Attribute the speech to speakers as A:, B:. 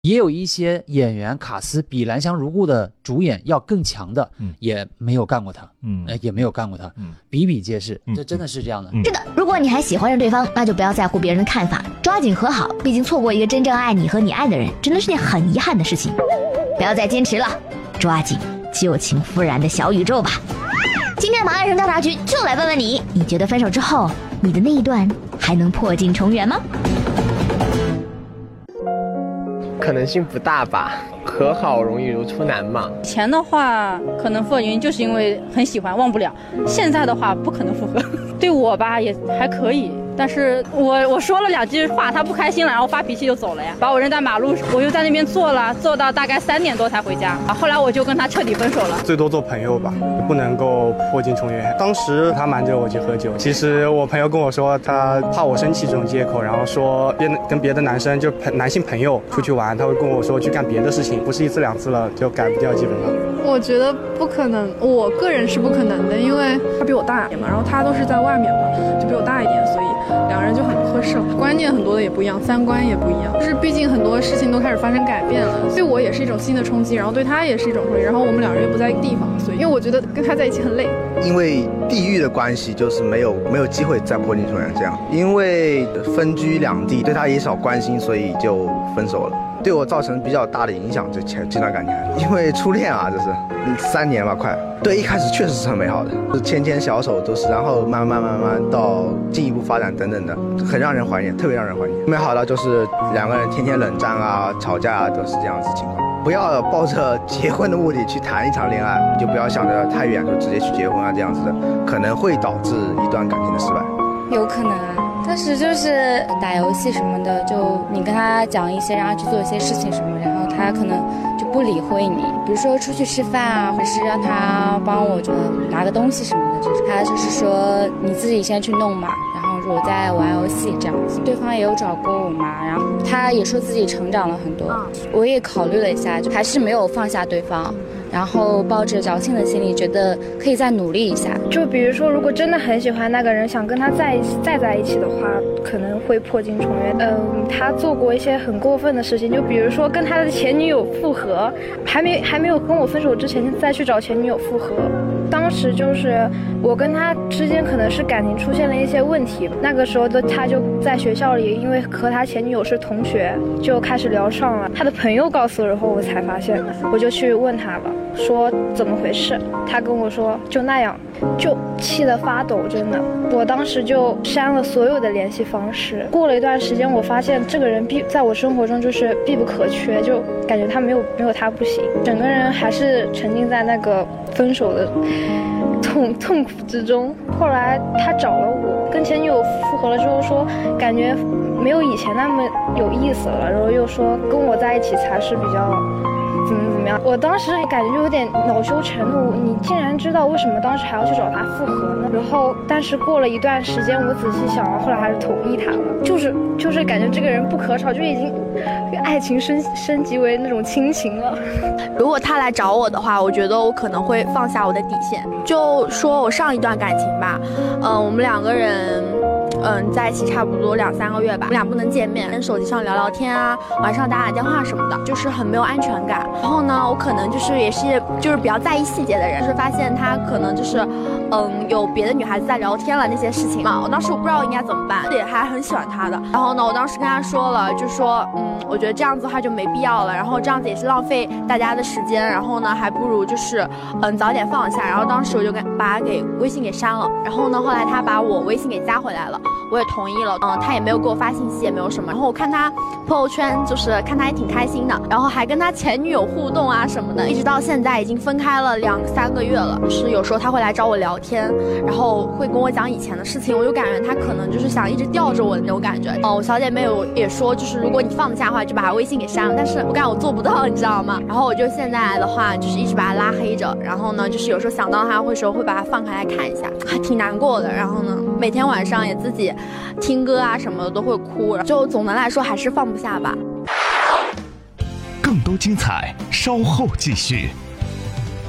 A: 也有一些演员卡司比兰香如故的主演要更强的，也没有干过他，也没有干过他，比比皆是，这真的是这样的。
B: 是的，如果你还喜欢着对方，那就不要在乎别人的看法，抓紧和好，毕竟错过一个真正爱你和你爱的人，真的是件很遗憾的事情。不要再坚持了，抓紧旧情复燃的小宇宙吧。今天的爱人调查局就来问问你，你觉得分手之后，你的那一段还能破镜重圆吗？
C: 可能性不大吧，和好容易如初难嘛。
D: 以前的话可能复合原因就是因为很喜欢忘不了，现在的话不可能复合。对我吧也还可以，但是我说了2句话他不开心了，然后发脾气就走了呀，把我扔在马路，我就在那边坐到大概3点多才回家，后来我就跟他彻底分手了。
E: 最多做朋友吧，不能够破镜重圆。当时他瞒着我去喝酒，其实我朋友跟我说他怕我生气这种借口，然后说跟别的男生就男性朋友出去玩，他会跟我说去干别的事情，不是1次2次了就改不掉基本上。
F: 我觉得不可能，我个人是不可能的，因为他比我大一点嘛，然后他都是在外面嘛，就比我大一点，所以2个人就很不合适了，观念很多的也不一样，3观也不一样，就是毕竟很多事情都开始发生改变了，对我也是一种新的冲击，然后对他也是一种冲击，然后我们2人又不在一个地方，所以因为我觉得跟他在一起很累。
G: 因为地域的关系，就是没有机会再破镜重圆这样，因为分居两地，对他也少关心，所以就分手了。对我造成比较大的影响，这段感情，因为初恋啊，这是3年吧，快。对，一开始确实是很美好的，牵牵小手都是，然后慢慢到进一步发展等等的，很让人怀念，特别让人怀念。美好到就是2个人天天冷战啊、吵架啊，都是这样子情况。不要抱着结婚的目的去谈一场恋爱，就不要想着太远，就直接去结婚啊，这样子的可能会导致一段感情的失败。
H: 有可能啊。当时就是打游戏什么的，就你跟他讲一些，让他去做一些事情什么，然后他可能就不理会你，比如说出去吃饭啊，或者是让他帮我拿个东西什么的，就是他就是说你自己先去弄嘛，然后我在玩游戏这样子。对方也有找过我嘛，然后他也说自己成长了很多，我也考虑了一下，就还是没有放下对方，然后抱着侥幸的心理，觉得可以再努力一下。
I: 就比如说，如果真的很喜欢那个人，想跟他再在一起的话，可能会破镜重圆。他做过一些很过分的事情，就比如说跟他的前女友复合，还没有跟我分手之前再去找前女友复合。当时就是我跟他之间可能是感情出现了一些问题，那个时候他就在学校里，因为和他前女友是同学，就开始聊上了。他的朋友告诉我以后，我才发现的，我就去问他了，说怎么回事？他跟我说就那样，就气得发抖，真的。我当时就删了所有的联系方式。过了一段时间，我发现这个人在我生活中就是必不可缺，就感觉他没有他不行，整个人还是沉浸在那个分手的痛苦之中。后来他找了我，跟前女友复合了之后说感觉没有以前那么有意思了，然后又说跟我在一起才是比较怎么样。我当时感觉就有点恼羞成怒，你竟然知道为什么当时还要去找他复合呢？然后但是过了一段时间，我仔细想了，后来还是同意他了。就是感觉这个人不可吵，就已经爱情升级为那种亲情了。
J: 如果他来找我的话，我觉得我可能会放下我的底线。就说我上一段感情吧，我们2个人在一起差不多2、3个月吧，我们俩不能见面，跟手机上聊聊天啊，晚上打电话什么的，就是很没有安全感。然后呢，我可能也是比较在意细节的人，就是发现他可能有别的女孩子在聊天了那些事情嘛，我当时我不知道应该怎么办，也还很喜欢他的。然后呢，我当时跟他说了，就说我觉得这样子的话就没必要了，然后这样子也是浪费大家的时间，然后呢还不如早点放下。然后当时我就把他给微信给删了，然后呢后来他把我微信给加回来了，我也同意了，他也没有给我发信息，也没有什么。然后我看他朋友圈，就是看他也挺开心的，然后还跟他前女友互动啊什么的，一直到现在已经分开了2、3个月了。就是有时候他会来找我聊天，然后会跟我讲以前的事情，我就感觉他可能就是想一直吊着我的那种感觉。我小姐妹也说，就是如果你放得下的话，就把他微信给删了，但是我感觉我做不到，你知道吗？然后我就现在的话，就是一直把他拉黑着，然后呢，就是有时候想到他会把他放开来看一下，还挺难过的。然后呢，每天晚上也自己听歌啊什么的都会哭，就总的来说还是放不下吧。
K: 更多精彩稍后继续。